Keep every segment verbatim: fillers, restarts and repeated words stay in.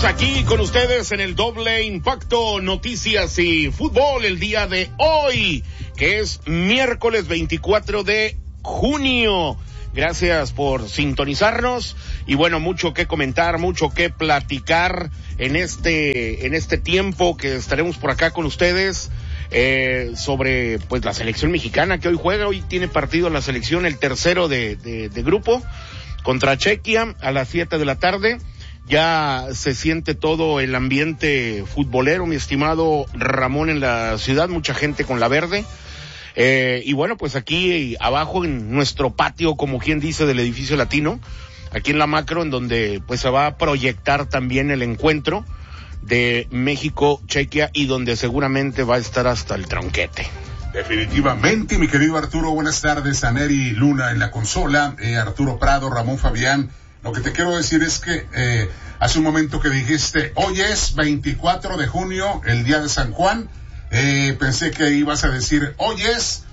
Estamos aquí con ustedes en el Doble Impacto Noticias y Fútbol el día de hoy, que es miércoles veinticuatro de junio. Gracias por sintonizarnos y bueno, mucho que comentar, mucho que platicar en este en este tiempo que estaremos por acá con ustedes eh, sobre pues la selección mexicana que hoy juega. Hoy tiene partido la selección, el tercero de, de, de grupo contra Chequia a las siete de la tarde. Ya se siente todo el ambiente futbolero, mi estimado Ramón, en la ciudad, mucha gente con la verde. Eh, y bueno, pues aquí abajo en nuestro patio, como quien dice, del edificio latino, aquí en la macro, en donde pues se va a proyectar también el encuentro de México-Chequia y donde seguramente va a estar hasta el tronquete. Definitivamente, mi querido Arturo, buenas tardes, Aneri Luna en la consola, eh, Arturo Prado, Ramón Fabián. Lo que te quiero decir es que eh, hace un momento que dijiste, hoy es veinticuatro de junio, el día de San Juan, eh, pensé que ibas a decir, hoy es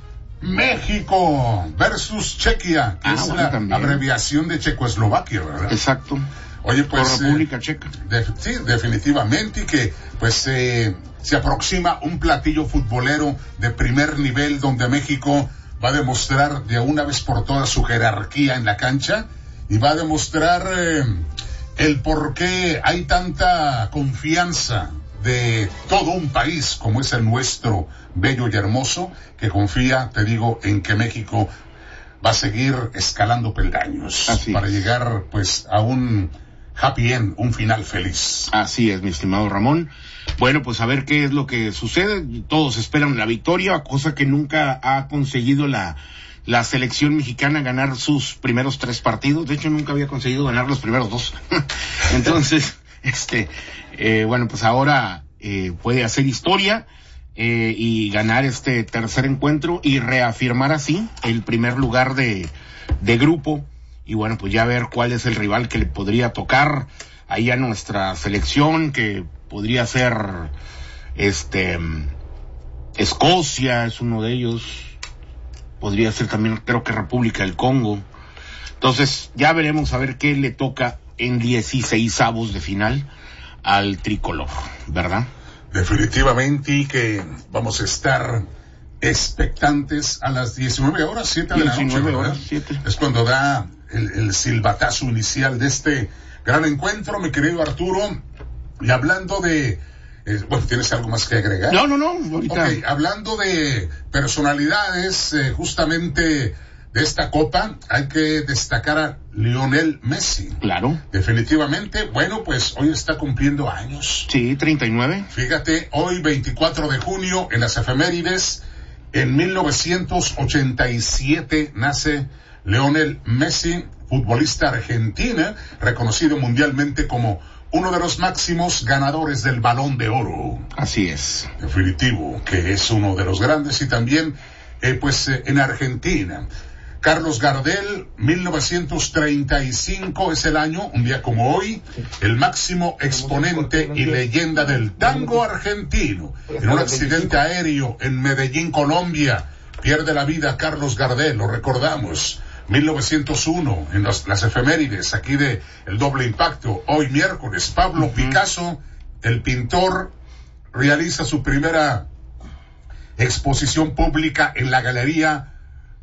México versus Chequia, que ah, es bueno, la también. abreviación de Checoslovaquia, ¿verdad? Exacto. Oye, pues... Por República eh, Checa. De, sí, definitivamente, y que pues eh, se aproxima un platillo futbolero de primer nivel donde México va a demostrar de una vez por todas su jerarquía en la cancha y va a demostrar eh, el por qué hay tanta confianza de todo un país como es el nuestro, bello y hermoso, que confía, te digo, en que México va a seguir escalando peldaños. Así para es. Llegar pues a un happy end, un final feliz. Así es, mi estimado Ramón. Bueno, pues a ver qué es lo que sucede. Todos esperan la victoria, cosa que nunca ha conseguido la la selección mexicana, ganar sus primeros tres partidos. De hecho, nunca había conseguido ganar los primeros dos. Entonces, este, eh, bueno, pues ahora eh, puede hacer historia eh, y ganar este tercer encuentro y reafirmar así el primer lugar de, de grupo. Y bueno, pues ya ver cuál es el rival que le podría tocar ahí a nuestra selección, que podría ser, este, Escocia es uno de ellos. Podría ser también, creo que República del Congo. Entonces, ya veremos a ver qué le toca en dieciseisavos de final al tricolor, ¿verdad? Definitivamente, y que vamos a estar expectantes a las diecinueve horas, siete de la noche, diecinueve horas, siete. Es cuando da el, el silbatazo inicial de este gran encuentro, mi querido Arturo. Y hablando de... Eh, bueno, ¿tienes algo más que agregar? No, no, no, ahorita. Ok, hablando de personalidades, eh, justamente de esta copa, hay que destacar a Lionel Messi. Claro. Definitivamente, bueno, pues hoy está cumpliendo años. Sí, treinta y nueve. Fíjate, hoy veinticuatro de junio, en las efemérides, en mil novecientos ochenta y siete nace Lionel Messi, futbolista argentino, reconocido mundialmente como uno de los máximos ganadores del Balón de Oro. Así es. Definitivo, que es uno de los grandes. Y también, eh, pues, eh, en Argentina, Carlos Gardel, mil novecientos treinta y cinco es el año, un día como hoy, el máximo exponente y leyenda del tango argentino. En un accidente aéreo en Medellín, Colombia, pierde la vida Carlos Gardel, lo recordamos. mil novecientos uno, en las, las efemérides aquí de El Doble Impacto, hoy miércoles, Pablo uh-huh. Picasso, el pintor, realiza su primera exposición pública en la Galería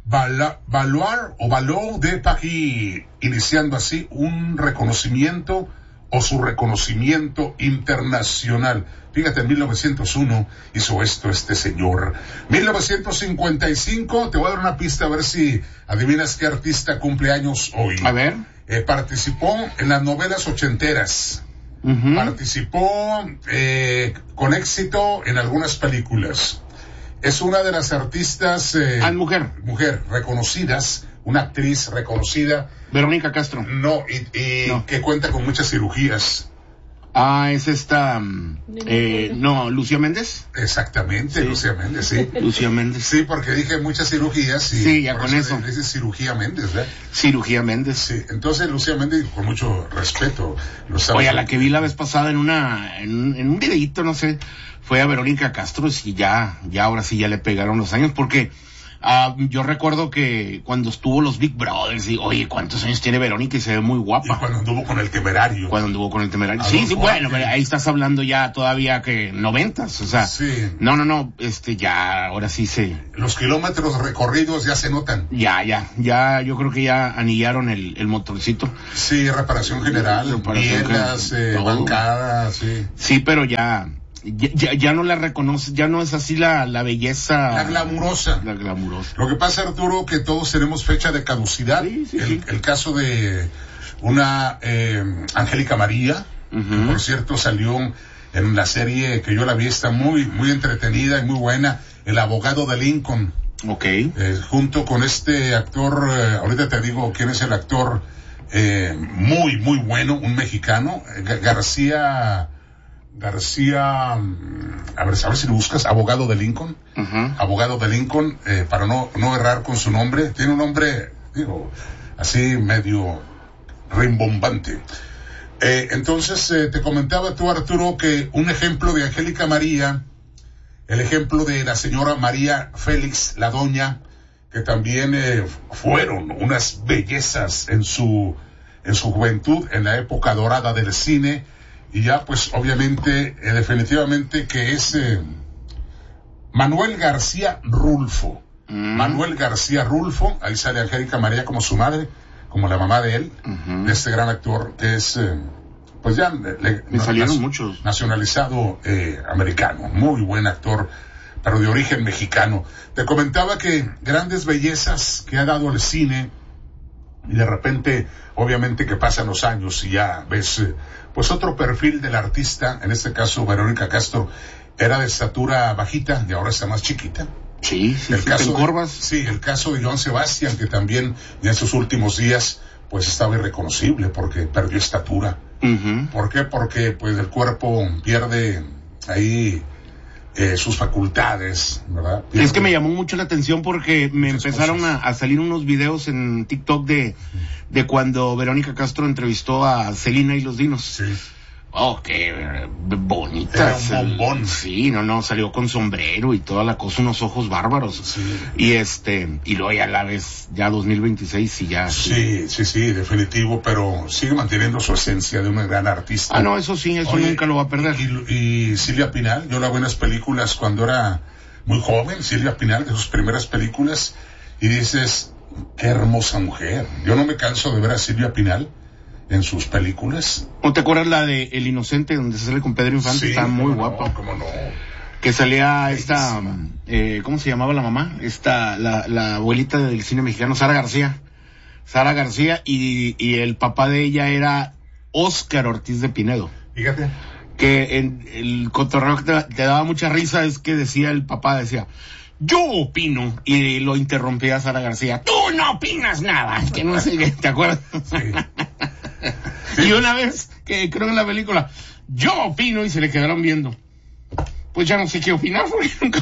Valois o Valois de París, iniciando así un reconocimiento o su reconocimiento internacional. Fíjate, en mil novecientos uno hizo esto este señor. mil novecientos cincuenta y cinco, te voy a dar una pista a ver si adivinas qué artista cumple años hoy. A ver. Eh, participó en las novelas ochenteras. Uh-huh. Participó eh, con éxito en algunas películas. Es una de las artistas... Eh, ah, mujer. Mujer, reconocidas, una actriz reconocida. Verónica Castro. No, y, y no. que cuenta con muchas cirugías. Ah, es esta... Eh, no, Lucía Méndez. Exactamente, sí. Lucía Méndez, sí. Lucía Méndez. Sí, porque dije muchas cirugías y... Sí, ya con eso. Dice cirugía Méndez, ¿verdad? Cirugía Méndez. Sí, entonces Lucía Méndez, con mucho respeto... Lo sabe. Oye, a la que vi la vez pasada en una... En, en un videíto, no sé, fue a Verónica Castro y ya, ya ahora sí ya le pegaron los años porque... Uh, yo recuerdo que cuando estuvo los Big Brothers, y oye, ¿cuántos años tiene Verónica? Y se ve muy guapa. Y cuando anduvo con el Temerario. Cuando anduvo con el Temerario. A Sí, los sí, Juan, bueno, pero ahí estás hablando ya todavía que noventas, o sea. Sí. No, no, no, este, ya, ahora sí se. Los kilómetros recorridos ya se notan. Ya, ya, ya, yo creo que ya anillaron el, el motorcito. Sí, reparación general, Reparación bielas, general, eh, todo. bancadas, sí. Sí, pero ya, ya, ya, ya no la reconoces, ya no es así la, la belleza. La glamurosa. La glamurosa. Lo que pasa, Arturo, que todos tenemos fecha de caducidad. Sí, sí, el, sí. el caso de una eh, Angélica María, Uh-huh. que por cierto salió en la serie que yo la vi, está muy, muy entretenida y muy buena, El abogado de Lincoln. Ok. Eh, junto con este actor, eh, ahorita te digo quién es el actor, eh, muy, muy bueno, un mexicano, eh, García... García, a ver, a ver si lo buscas, abogado de Lincoln, Uh-huh. abogado de Lincoln, eh, para no, no errar con su nombre, tiene un nombre, digo, así medio rimbombante. Eh, entonces, eh, te comentaba tú, Arturo, que un ejemplo de Angélica María, el ejemplo de la señora María Félix, la doña, que también eh, fueron unas bellezas en su, en su juventud, en la época dorada del cine. Y ya, pues, obviamente, eh, definitivamente que es eh, Manuel García Rulfo. Mm. Manuel García Rulfo, ahí sale Angélica María como su madre, como la mamá de él, uh-huh. de este gran actor que es, eh, pues ya, le, Me salieron nas, muchos. nacionalizado eh, americano, muy buen actor, pero de origen mexicano. Te comentaba que grandes bellezas que ha dado el cine, y de repente, obviamente que pasan los años y ya ves, eh, pues otro perfil del artista, en este caso Verónica Castro, era de estatura bajita y ahora está más chiquita. Sí, sí, el sí, caso te encorvas. De, sí, el caso de Joan Sebastián, que también en estos últimos días, pues estaba irreconocible porque perdió estatura. Uh-huh. ¿Por qué? Porque pues el cuerpo pierde ahí eh, sus facultades, ¿verdad? Pierde. Es que me llamó mucho la atención porque me Muchas empezaron a, a salir unos videos en TikTok de, de cuando Verónica Castro entrevistó a Celina y los Dinos. Sí. Oh, qué bonitas. Era un bombón. Sí, no, no, salió con sombrero y toda la cosa, unos ojos bárbaros. Sí. Y este, y luego ya la ves, ya dos mil veintiséis y ya. Sí, sí, sí, definitivo, pero sigue manteniendo su esencia de una gran artista. Ah, no, eso sí, eso Oye, nunca lo va a perder. Y, y Silvia Pinal, yo la vi en las películas cuando era muy joven, Silvia Pinal, de sus primeras películas, y dices, qué hermosa mujer. Yo no me canso de ver a Silvia Pinal en sus películas. ¿No te acuerdas la de El Inocente, donde se sale con Pedro Infante? Sí, está muy no, guapa. ¿Cómo no? Que salía esta, eh, ¿cómo se llamaba la mamá? Esta, la, la abuelita del cine mexicano, Sara García. Sara García, y, y el papá de ella era Óscar Ortiz de Pinedo. Fíjate. Que en el cotorreo que te, te daba mucha risa es que decía el papá, decía, yo opino, y lo interrumpía Sara García, tú no opinas nada, que no sé qué, ¿te acuerdas? Sí. Sí. Y una vez, que creo en la película, yo opino, y se le quedaron viendo. Pues ya no sé qué opinar, porque nunca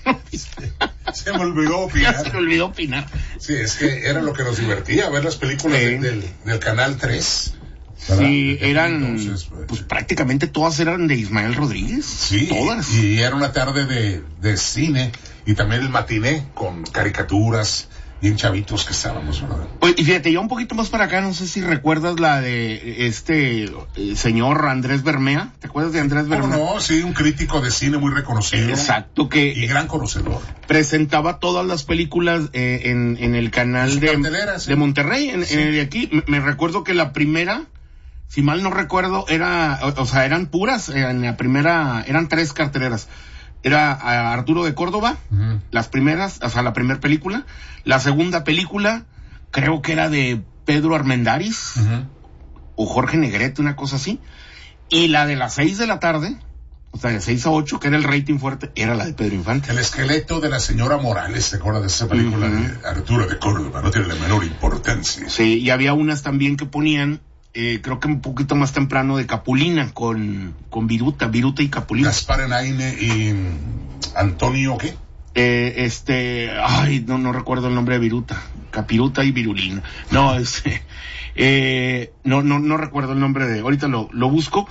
se me olvidó opinar. Ya se me olvidó opinar. Sí, es que era lo que nos divertía, ver las películas sí. de, del, del Canal tres. ¿verdad? Sí, eran, Entonces, pues, pues prácticamente todas eran de Ismael Rodríguez. Sí, todas. Y era una tarde de, de cine, y también el matiné con caricaturas, bien chavitos que estábamos, ¿verdad? Oye, y fíjate, ya un poquito más para acá, no sé si recuerdas la de este eh, señor Andrés Bermea. ¿Te acuerdas de Andrés Bermea? No, no, sí, un crítico de cine muy reconocido. Exacto, que... Y gran conocedor. Presentaba todas las películas eh, en, en el canal de, ¿sí? de Monterrey, en, sí. en el de aquí. Me, me recuerdo que la primera, si mal no recuerdo, era, o, o sea, eran puras, en la primera, eran tres carteleras. Era a Arturo de Córdoba, uh-huh. las primeras, o sea, la primera película. La segunda película, creo que era de Pedro Armendáriz, uh-huh. o Jorge Negrete, una cosa así. Y la de las seis de la tarde, o sea, de seis a ocho, que era el rating fuerte, era la de Pedro Infante. El esqueleto de la señora Morales, ¿te acuerdas de esa película? Uh-huh. De Arturo de Córdoba, no tiene la menor importancia. Sí, y había unas también que ponían, Eh, creo que un poquito más temprano, de Capulina, con, con Viruta, Viruta y Capulina. Gaspar Enaine y Antonio, ¿qué? Eh, este, ay, no, no recuerdo el nombre de Viruta, Capiruta y Virulina. No, este, eh, no, no, no recuerdo el nombre de, ahorita lo, lo busco,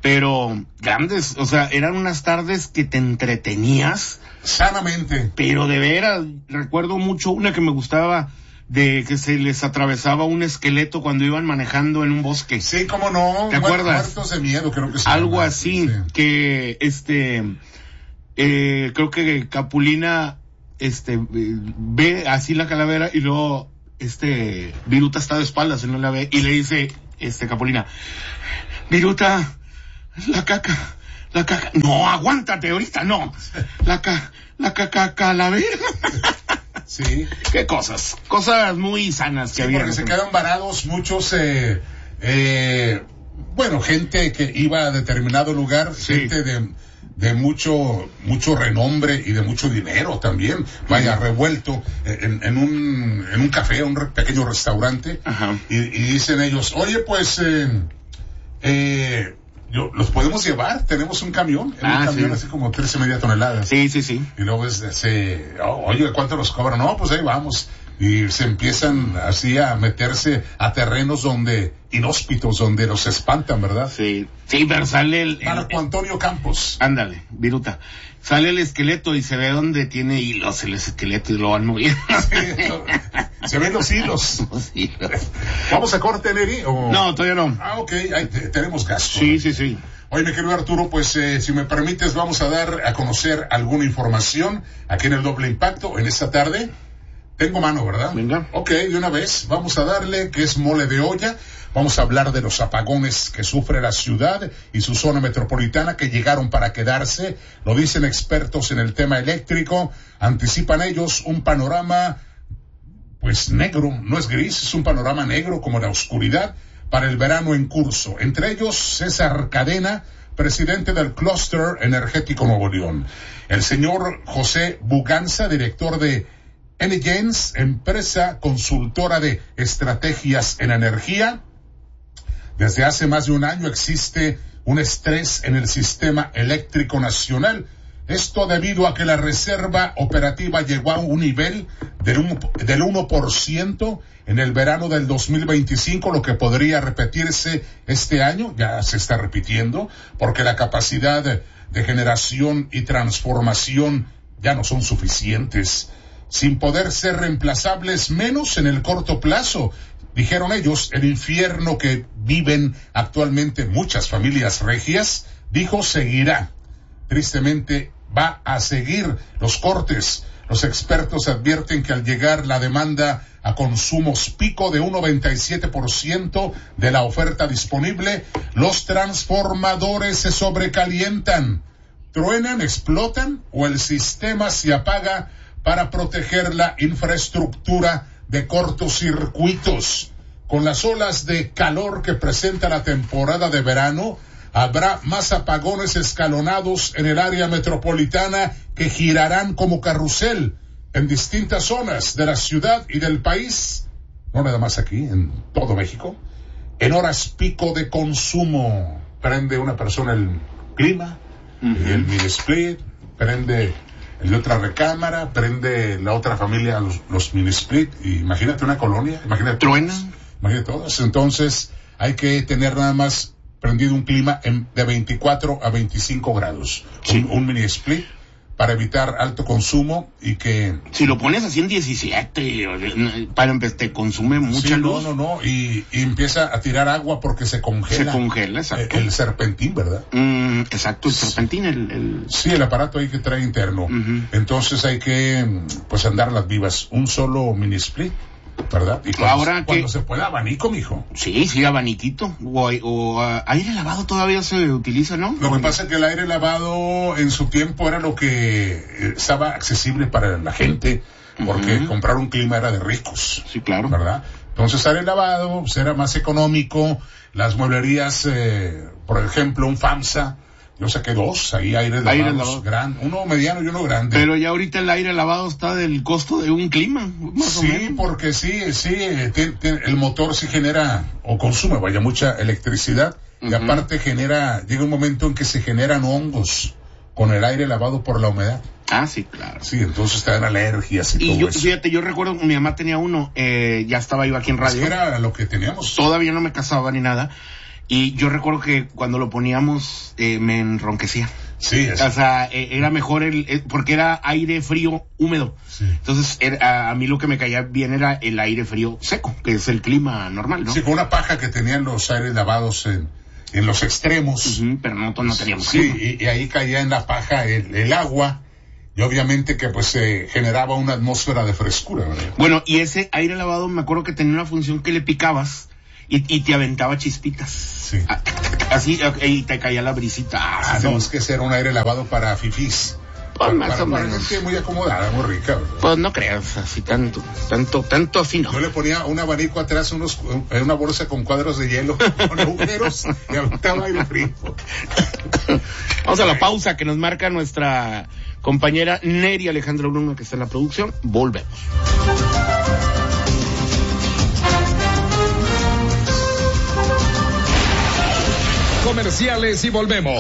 pero grandes, o sea, eran unas tardes que te entretenías. Sanamente. Pero de veras, recuerdo mucho una que me gustaba, de que se les atravesaba un esqueleto cuando iban manejando en un bosque. Sí, cómo no. ¿Te acuerdas? Muertos de miedo, creo que sí. Algo así, sí. que este, eh, creo que Capulina, este, ve así la calavera y luego, este, Viruta está de espaldas y no la ve y le dice, este, Capulina, Viruta, la caca, la caca, no, aguántate ahorita, no, la ca, la caca calavera. Sí. Qué cosas, cosas muy sanas que sí, había. Porque se quedan varados muchos, eh, eh, bueno, gente que iba a determinado lugar, sí. gente de, de mucho, mucho renombre y de mucho dinero también, vaya, sí. revuelto en, en un, en un café, un re, pequeño restaurante, Ajá. Y, y dicen ellos, oye, pues, eh, eh, Yo, los podemos llevar, tenemos un camión, en ah, un camión sí. así como trece y media toneladas. Sí, sí, sí. Y luego es, se, oh, oye, ¿cuánto nos cobran? No, pues ahí vamos. Y se empiezan así a meterse a terrenos donde, inhóspitos, donde los espantan, ¿verdad? Sí, sí, pero sale el... el Marco Antonio Campos. Ándale, Viruta. Sale el esqueleto y se ve donde tiene hilos el esqueleto y lo van moviendo. Sí, no, se ven los hilos. Los hilos. ¿Vamos a corte, Neri? O... No, todavía no. Ah, ok, ahí te, tenemos gasto. Sí, sí, sí. Oye, mi querido Arturo, pues eh, si me permites vamos a dar a conocer alguna información aquí en el Doble Impacto en esta tarde. Tengo mano, ¿verdad? Venga. Ok, de una vez, vamos a darle que es mole de olla. Vamos a hablar de los apagones que sufre la ciudad y su zona metropolitana que llegaron para quedarse. Lo dicen expertos en el tema eléctrico. Anticipan ellos un panorama, pues negro, no es gris, es un panorama negro como la oscuridad para el verano en curso. Entre ellos, César Cadena, presidente del Clúster Energético Nuevo León. El señor José Buganza, director de Energens, empresa consultora de estrategias en energía. Desde hace más de un año existe un estrés en el sistema eléctrico nacional. Esto debido a que la reserva operativa llegó a un nivel del uno, del uno por ciento en el verano del dos mil veinticinco, lo que podría repetirse este año, ya se está repitiendo, porque la capacidad de generación y transformación ya no son suficientes, sin poder ser reemplazables, menos en el corto plazo. Dijeron ellos, el infierno que viven actualmente muchas familias regias, dijo, seguirá. Tristemente, va a seguir los cortes. Los expertos advierten que al llegar la demanda a consumos pico de un noventa y siete por ciento de la oferta disponible, los transformadores se sobrecalientan, truenan, explotan o el sistema se apaga para proteger la infraestructura de cortocircuitos. Con las olas de calor que presenta la temporada de verano, habrá más apagones escalonados en el área metropolitana que girarán como carrusel en distintas zonas de la ciudad y del país, no nada más aquí, en todo México. En horas pico de consumo, prende una persona el clima, uh-huh. el mini split, prende el de otra recámara, prende la otra familia los, los mini split, y imagínate una colonia, imagínate truena, imagínate todas. Entonces hay que tener nada más prendido un clima en, de veinticuatro a veinticinco grados, sí. un, un mini split para evitar alto consumo y que... Si lo pones así en diecisiete, para empezar, te consume mucha sí, luz. No, no, no, y, y empieza a tirar agua porque se congela. Se congela, exacto. El, el serpentín, ¿verdad? Mm, exacto, el serpentín, el, el... Sí, el aparato ahí que trae interno. Uh-huh. Entonces hay que, pues, andar las vivas. Un solo mini split, ¿verdad? Y cuando, ahora cuando que... se pueda, abanico, mijo. Sí, sí, abaniquito. O, o uh, aire lavado todavía se utiliza, ¿no? Lo que pasa es que el aire lavado en su tiempo era lo que estaba accesible para la gente, porque uh-huh. comprar un clima era de ricos. Sí, claro. ¿Verdad? Entonces, aire lavado pues, era más económico. Las mueblerías, eh, por ejemplo, un FAMSA, yo saqué dos, ahí aire lavados, aire lavado. Gran, uno mediano y uno grande. Pero ya ahorita el aire lavado está del costo de un clima, más sí, o menos. Sí, porque sí, sí, te, te, el motor sí genera, o consume, vaya, mucha electricidad, uh-huh. y aparte genera, llega un momento en que se generan hongos con el aire lavado por la humedad. Ah, sí, claro. Sí, entonces te dan alergias y, y todo yo, eso. Fíjate, yo recuerdo, mi mamá tenía uno, eh, ya estaba yo aquí en radio. Pues era lo que teníamos. Todavía no me casaba ni nada. Y yo recuerdo que cuando lo poníamos eh, me enronquecía. Sí, es... O sea, eh, era mejor el, eh, porque era aire frío húmedo. Sí. Entonces, era, a mí lo que me caía bien era el aire frío seco, que es el clima normal, ¿no? Sí, con una paja que tenían los aires lavados en, en los extremos. Uh-huh, pero nosotros no teníamos sí, clima. Y, y ahí caía en la paja el, el agua. Y obviamente que pues se eh, generaba una atmósfera de frescura, ¿verdad? Bueno, y ese aire lavado me acuerdo que tenía una función que le picabas y, y te aventaba chispitas. Sí. Así, y te caía la brisita. Ah, no, es que ese era un aire lavado para fifís. Pues para, más para, o para menos. gente muy acomodada, muy rica, ¿verdad? Pues no creas así tanto, tanto, tanto así no. Yo le ponía un abanico atrás, unos, una bolsa con cuadros de hielo, con agujeros, y aventaba aire frío. Vamos a la pausa que nos marca nuestra compañera Neri Alejandra Bruno, que está en la producción. Volvemos. Comerciales y volvemos.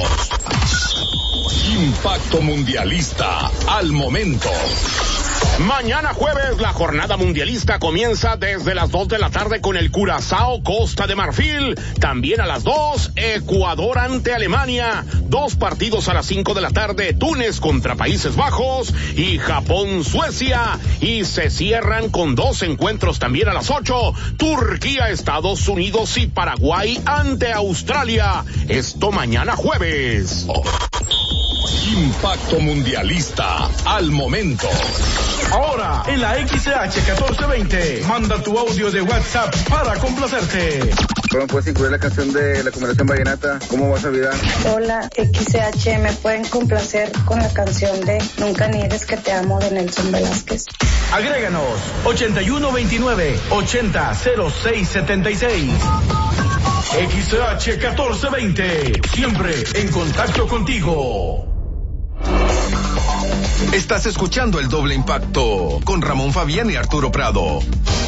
Impacto Mundialista al momento. Mañana jueves la jornada mundialista comienza desde las dos de la tarde con el Curazao Costa de Marfil. También a las dos, Ecuador ante Alemania. Dos partidos a las cinco de la tarde, Túnez contra Países Bajos y Japón Suecia. Y se cierran con dos encuentros también a las ocho, Turquía, Estados Unidos y Paraguay ante Australia. Esto mañana jueves. Oh. Impacto Mundialista al momento. Ahora, en la X H catorce veinte, manda tu audio de WhatsApp para complacerte. ¿Cómo puedes incluir la canción de la combinación vallenata? ¿Cómo vas a olvidar? Hola, X H, ¿me pueden complacer con la canción de Nunca Niegues que te amo de Nelson Velázquez? Agréganos, ochenta y uno veintinueve, ochenta cero seis setenta y seis. X H catorce veinte, siempre en contacto contigo. Estás escuchando el Doble Impacto con Ramón Fabián y Arturo Prado.